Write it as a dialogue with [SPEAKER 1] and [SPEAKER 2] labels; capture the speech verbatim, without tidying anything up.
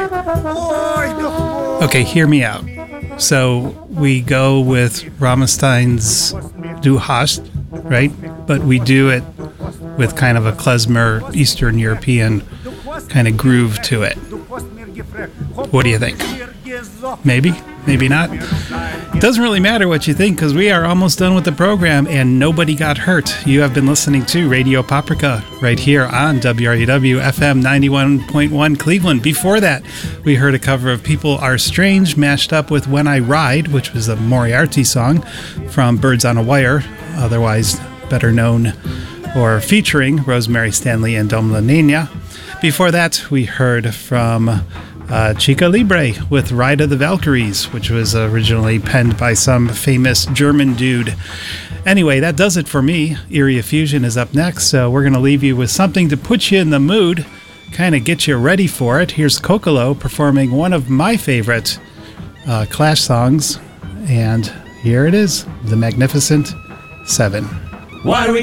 [SPEAKER 1] Okay, hear me out. So we go with Rammstein's Du Hast, right? But we do it with kind of a klezmer, Eastern European kind of groove to it. What do you think? Maybe? Maybe not? It doesn't really matter what you think, because we are almost done with the program and nobody got hurt. You have been listening to Radio Paprika right here on W R U W F M ninety-one point one Cleveland. Before that, we heard a cover of People Are Strange mashed up with When I Ride, which was a Moriarty song from Birds on a Wire, otherwise better known or featuring Rosemary Stanley and Dom La Nina. Before that, we heard from uh, Chica Libre with Ride of the Valkyries, which was originally penned by some famous German dude. Anyway, that does it for me. Eerie Fusion is up next, so we're going to leave you with something to put you in the mood, kind of get you ready for it. Here's Kokolo performing one of my favorite uh, Clash songs, and here it is, The Magnificent Seven.
[SPEAKER 2] Why do we